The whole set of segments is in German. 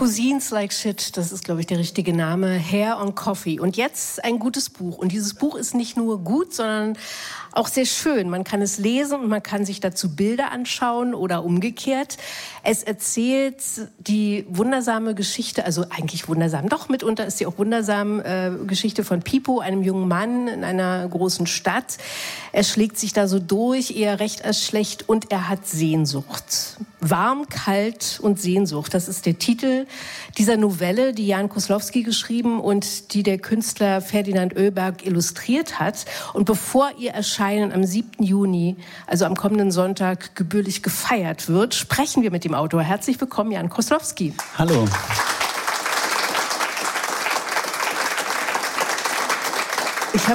Cousins Like Shit, das ist, glaube ich, der richtige Name. Hair on Coffee. Und jetzt ein gutes Buch. Und dieses Buch ist nicht nur gut, sondern auch sehr schön. Man kann es lesen und man kann sich dazu Bilder anschauen oder umgekehrt. Es erzählt die wundersame Geschichte, also eigentlich wundersam, doch mitunter ist sie auch wundersam, Geschichte von Pipo, einem jungen Mann in einer großen Stadt. Er schlägt sich da so durch, eher recht als schlecht, und er hat Sehnsucht. Warm, kalt und Sehnsucht, das ist der Titel dieser Novelle, die Jan Koslowski geschrieben und die der Künstler Ferdinand Oeberg illustriert hat. Und bevor ihr Erscheinen am 7. Juni, also am kommenden Sonntag, gebührlich gefeiert wird, sprechen wir mit dem Autor. Herzlich willkommen, Jan Koslowski. Hallo. Ich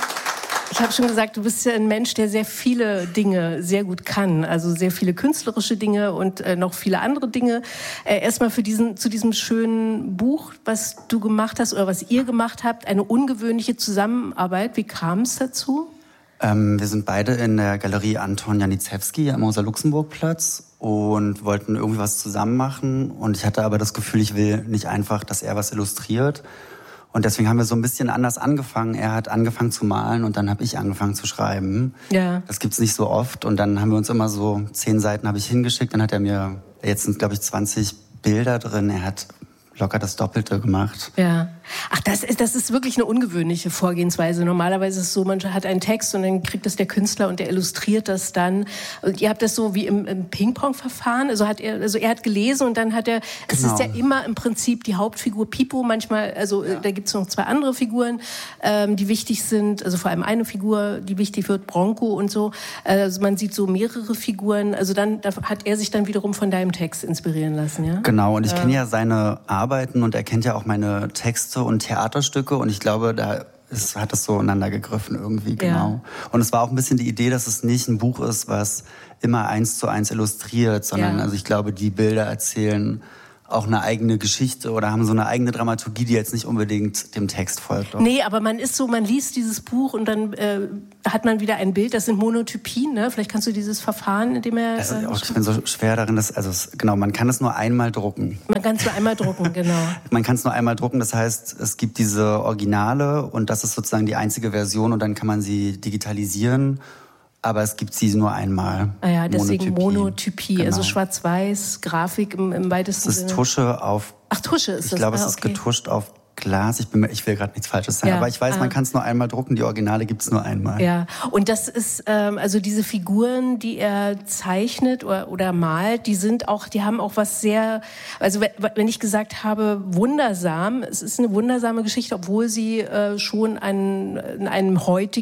habe schon gesagt, du bist ja ein Mensch, der sehr viele Dinge sehr gut kann. Also sehr viele künstlerische Dinge und noch viele andere Dinge. Erstmal zu diesem schönen Buch, was du gemacht hast oder was ihr gemacht habt, eine ungewöhnliche Zusammenarbeit. Wie kam es dazu? Wir sind beide in der Galerie Anton Janiszewski am Rosa-Luxemburg-Platz und wollten irgendwie was zusammen machen. Und ich hatte aber das Gefühl, ich will nicht einfach, dass er was illustriert. Und deswegen haben wir so ein bisschen anders angefangen. Er hat angefangen zu malen und dann habe ich angefangen zu schreiben. Ja. Das gibt's nicht so oft. Und dann haben wir uns immer so 10 Seiten habe ich hingeschickt. Dann hat er mir, jetzt sind glaube ich 20 Bilder drin. Er hat locker das Doppelte gemacht. Ja. Ach, das ist wirklich eine ungewöhnliche Vorgehensweise. Normalerweise ist es so, man hat einen Text und dann kriegt es der Künstler und der illustriert das dann. Und ihr habt das so wie im Ping-Pong-Verfahren. Also er hat gelesen und dann hat er, es ist ja immer im Prinzip die Hauptfigur Pipo. Manchmal, da gibt es noch 2 andere Figuren, die wichtig sind. Also vor allem eine Figur, die wichtig wird, Bronco und so. Also man sieht so mehrere Figuren. Also da hat er sich dann wiederum von deinem Text inspirieren lassen, ja? Genau, und ich kenne ja seine Arbeiten und er kennt ja auch meine Texte und Theaterstücke und ich glaube, hat das so ineinander gegriffen irgendwie, genau. Ja. Und es war auch ein bisschen die Idee, dass es nicht ein Buch ist, was immer 1:1 illustriert, sondern also ich glaube, die Bilder erzählen auch eine eigene Geschichte oder haben so eine eigene Dramaturgie, die jetzt nicht unbedingt dem Text folgt. Doch. Nee, aber man liest dieses Buch und dann hat man wieder ein Bild, das sind Monotypien, ne? Vielleicht kannst du dieses Verfahren, in dem er... ich bin so schwer darin, man kann es nur einmal drucken. Man kann es nur einmal drucken, genau. Man kann es nur einmal drucken, das heißt, es gibt diese Originale und das ist sozusagen die einzige Version und dann kann man sie digitalisieren. Aber es gibt sie nur einmal. Ah ja, deswegen Monotypie, genau. Also schwarz-weiß, Grafik im weitesten Sinne. Das ist Tusche auf... Ach, Tusche ist das? Ich glaube, es ist getuscht auf Glas. Ich will gerade nichts Falsches sagen, aber ich weiß, man kann es nur einmal drucken, die Originale gibt es nur einmal. Ja, und das ist, also diese Figuren, die er zeichnet oder malt, die haben auch was sehr, also wenn ich gesagt habe, wundersam, es ist eine wundersame Geschichte, obwohl sie schon in einem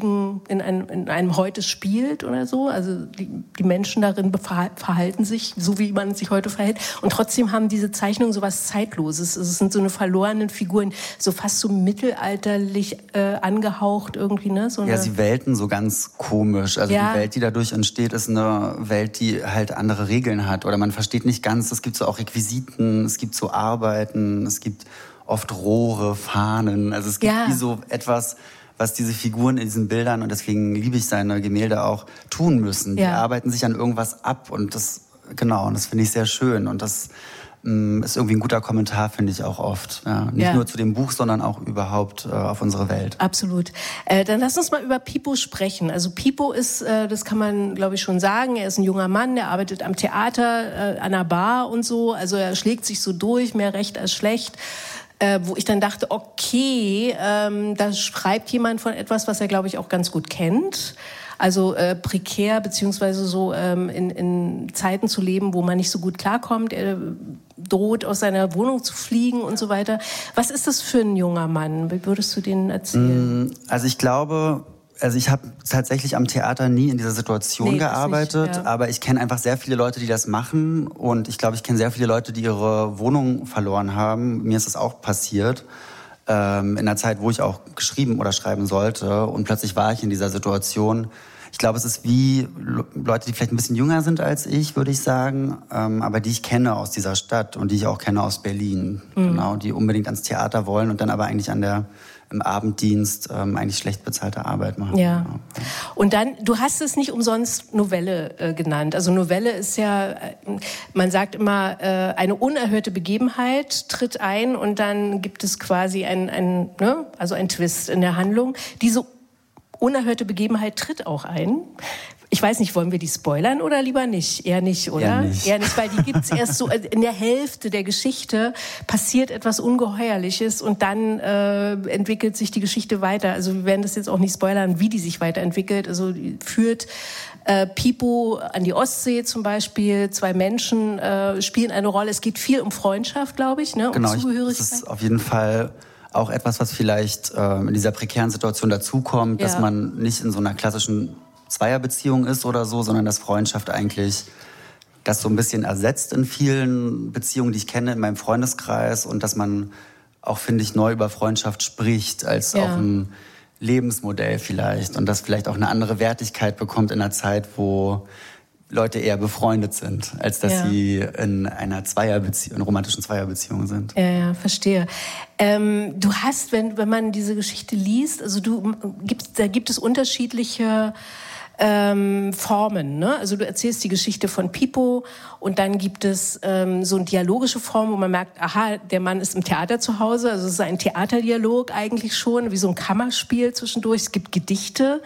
Heute spielt oder so, also die Menschen darin verhalten sich, so wie man sich heute verhält, und trotzdem haben diese Zeichnungen so was Zeitloses, es sind so eine verlorenen Figuren, so fast so mittelalterlich angehaucht irgendwie, ne? Ja, sie welten so ganz komisch. Also die Welt, die dadurch entsteht, ist eine Welt, die halt andere Regeln hat. Oder man versteht nicht ganz, es gibt so auch Requisiten, es gibt so Arbeiten, es gibt oft Rohre, Fahnen. Also es gibt wie so etwas, was diese Figuren in diesen Bildern, und deswegen liebe ich seine Gemälde auch, tun müssen. Die arbeiten sich an irgendwas ab und das finde ich sehr schön. Und das ist irgendwie ein guter Kommentar, finde ich auch oft. Ja, nicht nur zu dem Buch, sondern auch überhaupt auf unsere Welt. Absolut. Dann lass uns mal über Pipo sprechen. Also Pipo ist, das kann man glaube ich schon sagen, er ist ein junger Mann, der arbeitet am Theater, an einer Bar und so. Also er schlägt sich so durch, mehr recht als schlecht. Wo ich dann dachte, okay, da schreibt jemand von etwas, was er glaube ich auch ganz gut kennt. Also prekär, beziehungsweise so in Zeiten zu leben, wo man nicht so gut klarkommt. Er droht, aus seiner Wohnung zu fliegen und so weiter. Was ist das für ein junger Mann? Wie würdest du den erzählen? Also ich glaube, ich habe tatsächlich am Theater nie in dieser Situation gearbeitet, nicht, aber ich kenne einfach sehr viele Leute, die das machen. Und ich glaube, ich kenne sehr viele Leute, die ihre Wohnung verloren haben. Mir ist das auch passiert. In der Zeit, wo ich auch geschrieben oder schreiben sollte. Und plötzlich war ich in dieser Situation. Ich glaube, es ist wie Leute, die vielleicht ein bisschen jünger sind als ich, würde ich sagen, aber die ich kenne aus dieser Stadt und die ich auch kenne aus Berlin. Genau, die unbedingt ans Theater wollen und dann aber eigentlich im Abenddienst eigentlich schlecht bezahlte Arbeit machen. Ja. Genau. Und dann, du hast es nicht umsonst Novelle genannt. Also Novelle ist ja, man sagt immer, eine unerhörte Begebenheit tritt ein und dann gibt es quasi ein Twist in der Handlung. Diese unerhörte Begebenheit tritt auch ein. Ich weiß nicht, wollen wir die spoilern oder lieber nicht? Eher nicht, oder? Eher nicht, weil die gibt's erst so in der Hälfte der Geschichte passiert etwas Ungeheuerliches und dann entwickelt sich die Geschichte weiter. Also wir werden das jetzt auch nicht spoilern, wie die sich weiterentwickelt. Also führt Pipo an die Ostsee zum Beispiel. 2 Menschen spielen eine Rolle. Es geht viel um Freundschaft, glaube ich, ne? Um Zugehörigkeit. Das ist auf jeden Fall auch etwas, was vielleicht in dieser prekären Situation dazukommt, dass man nicht in so einer klassischen Zweierbeziehung ist oder so, sondern dass Freundschaft eigentlich das so ein bisschen ersetzt in vielen Beziehungen, die ich kenne in meinem Freundeskreis und dass man auch, finde ich, neu über Freundschaft spricht als auch ein Lebensmodell vielleicht und das vielleicht auch eine andere Wertigkeit bekommt in einer Zeit, wo Leute eher befreundet sind, als dass sie in einer in romantischen Zweierbeziehung sind. Ja, verstehe. Du hast, wenn man diese Geschichte liest, also da gibt es unterschiedliche Formen, ne? Also du erzählst die Geschichte von Pipo und dann gibt es so eine dialogische Form, wo man merkt, aha, der Mann ist im Theater zu Hause, also es ist ein Theaterdialog eigentlich schon, wie so ein Kammerspiel zwischendurch. Es gibt Gedichte.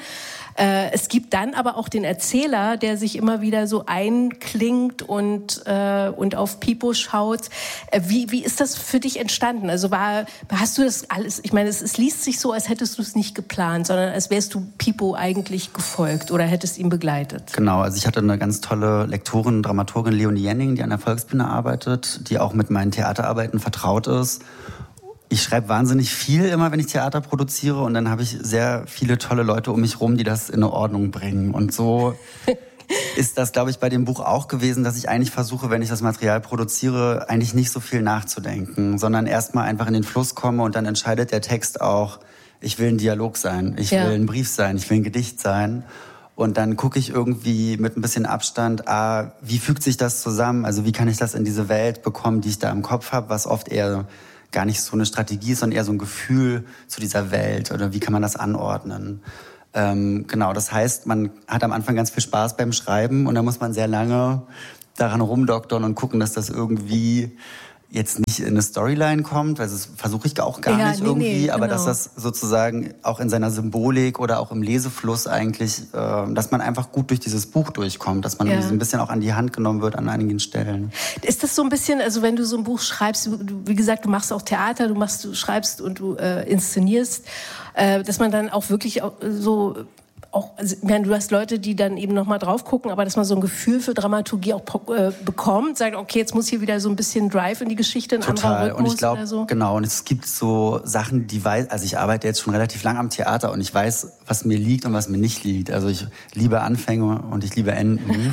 Es gibt dann aber auch den Erzähler, der sich immer wieder so einklingt und auf Pipo schaut. Wie ist das für dich entstanden? Also hast du das alles, ich meine, es liest sich so, als hättest du es nicht geplant, sondern als wärst du Pipo eigentlich gefolgt oder hättest ihn begleitet. Genau, also ich hatte eine ganz tolle Lektorin, Dramaturgin Leonie Jenning, die an der Volksbühne arbeitet, die auch mit meinen Theaterarbeiten vertraut ist. Ich schreibe wahnsinnig viel immer, wenn ich Theater produziere und dann habe ich sehr viele tolle Leute um mich rum, die das in eine Ordnung bringen. Und so ist das, glaube ich, bei dem Buch auch gewesen, dass ich eigentlich versuche, wenn ich das Material produziere, eigentlich nicht so viel nachzudenken, sondern erstmal einfach in den Fluss komme und dann entscheidet der Text auch, ich will ein Dialog sein, ich will ein Brief sein, ich will ein Gedicht sein. Und dann gucke ich irgendwie mit ein bisschen Abstand, wie fügt sich das zusammen? Also wie kann ich das in diese Welt bekommen, die ich da im Kopf habe, was oft eher gar nicht so eine Strategie ist, sondern eher so ein Gefühl zu dieser Welt oder wie kann man das anordnen. Genau, das heißt, man hat am Anfang ganz viel Spaß beim Schreiben und dann muss man sehr lange daran rumdoktern und gucken, dass das irgendwie jetzt nicht in eine Storyline kommt, also das versuche ich auch gar nicht irgendwie, aber dass das sozusagen auch in seiner Symbolik oder auch im Lesefluss eigentlich, dass man einfach gut durch dieses Buch durchkommt, dass man ein bisschen auch an die Hand genommen wird an einigen Stellen. Ist das so ein bisschen, also wenn du so ein Buch schreibst, wie gesagt, du machst auch Theater, du schreibst und du inszenierst, dass man dann auch wirklich so also, du hast Leute, die dann eben noch mal drauf gucken, aber dass man so ein Gefühl für Dramaturgie auch bekommt, sagt, okay, jetzt muss hier wieder so ein bisschen Drive in die Geschichte, ein anderer Rhythmus. Und ich glaube, so. Genau, und es gibt so Sachen, also ich arbeite jetzt schon relativ lang am Theater und ich weiß, was mir liegt und was mir nicht liegt. Also ich liebe Anfänge und ich liebe Enden.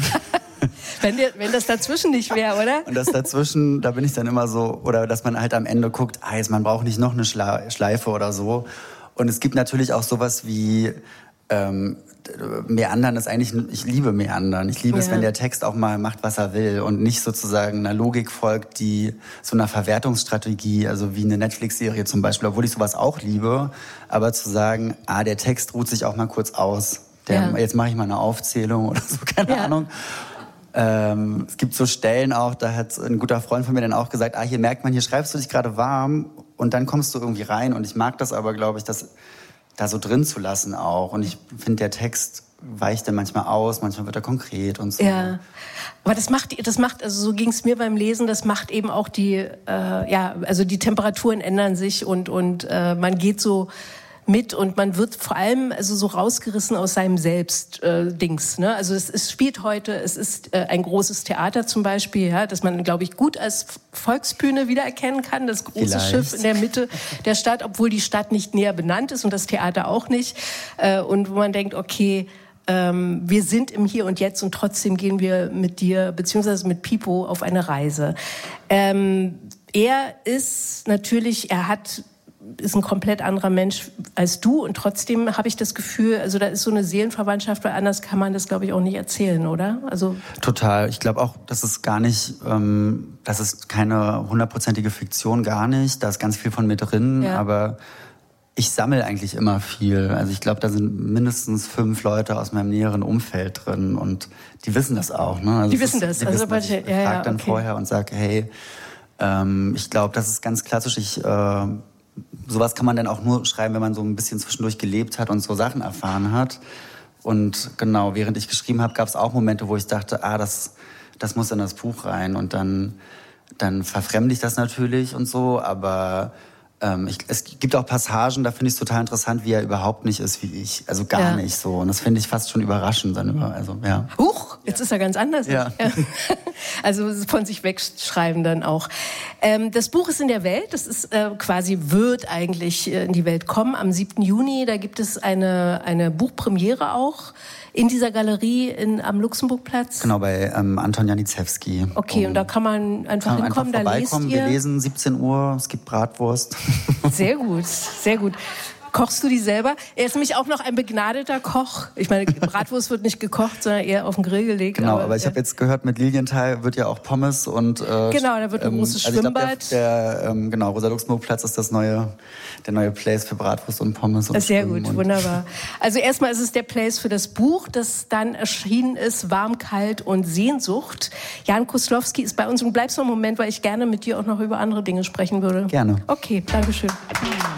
Wenn das dazwischen nicht wäre, oder? Und das dazwischen, da bin ich dann immer so, oder dass man halt am Ende guckt, man braucht nicht noch eine Schleife oder so. Und es gibt natürlich auch sowas wie Meandern ist eigentlich, ich liebe Meandern. Ich liebe es, wenn der Text auch mal macht, was er will und nicht sozusagen einer Logik folgt, die so einer Verwertungsstrategie, also wie eine Netflix-Serie zum Beispiel, obwohl ich sowas auch liebe, aber zu sagen, der Text ruht sich auch mal kurz aus. Jetzt mache ich mal eine Aufzählung oder so, keine Ahnung. Es gibt so Stellen auch, da hat ein guter Freund von mir dann auch gesagt, hier merkt man, hier schreibst du dich gerade warm und dann kommst du irgendwie rein und ich mag das aber, glaube ich, das da so drin zu lassen auch. Und ich finde, der Text weicht dann manchmal aus, manchmal wird er konkret und so. Ja, aber das macht, also so ging es mir beim Lesen, das macht eben auch also die Temperaturen ändern sich und man geht so mit und man wird vor allem also so rausgerissen aus seinem Selbst-Dings. Ne? Also es spielt heute, es ist ein großes Theater zum Beispiel, das man, glaube ich, gut als Volksbühne wiedererkennen kann. Das große Schiff in der Mitte der Stadt, obwohl die Stadt nicht näher benannt ist und das Theater auch nicht. Und wo man denkt, okay, wir sind im Hier und Jetzt und trotzdem gehen wir mit dir, beziehungsweise mit Pipo, auf eine Reise. Er hat ist ein komplett anderer Mensch als du. Und trotzdem habe ich das Gefühl, also da ist so eine Seelenverwandtschaft, weil anders kann man das, glaube ich, auch nicht erzählen, oder? Also total. Ich glaube auch, das ist gar nicht, das ist keine 100%ige Fiktion, gar nicht. Da ist ganz viel von mir drin, aber ich sammle eigentlich immer viel. Also ich glaube, da sind mindestens 5 Leute aus meinem näheren Umfeld drin und die wissen das auch. Ne? Also die wissen das. Ich frage dann vorher und sage, hey, ich glaube, das ist ganz klassisch. Sowas kann man dann auch nur schreiben, wenn man so ein bisschen zwischendurch gelebt hat und so Sachen erfahren hat. Und genau, während ich geschrieben habe, gab es auch Momente, wo ich dachte, das muss in das Buch rein. Und dann verfremde ich das natürlich und so, aber es gibt auch Passagen, da finde ich es total interessant, wie er überhaupt nicht ist wie ich. Also gar nicht so. Und das finde ich fast schon überraschend. Huch, jetzt ist er ganz anders. Ja. Also von sich wegschreiben dann auch. Das Buch ist in der Welt. Das ist wird eigentlich in die Welt kommen. Am 7. Juni, da gibt es eine Buchpremiere auch. In dieser Galerie am Luxemburgplatz? Genau, bei Anton Janicewski. Okay, und da kann man einfach hinkommen, da lest ihr? Wir lesen 17 Uhr, es gibt Bratwurst. Sehr gut, sehr gut. Kochst du die selber? Er ist nämlich auch noch ein begnadeter Koch. Ich meine, Bratwurst wird nicht gekocht, sondern eher auf den Grill gelegt. Genau, aber ich habe jetzt gehört, mit Lilienthal wird ja auch Pommes und... genau, da wird ein großes Schwimmbad. Ich glaub, Rosa-Luxemburg-Platz ist der neue Place für Bratwurst und Pommes. Und sehr gut, wunderbar. Also erstmal ist es der Place für das Buch, das dann erschienen ist, Warm, Kalt und Sehnsucht. Jan Koslowski ist bei uns und bleibst noch einen Moment, weil ich gerne mit dir auch noch über andere Dinge sprechen würde. Gerne. Okay, danke schön.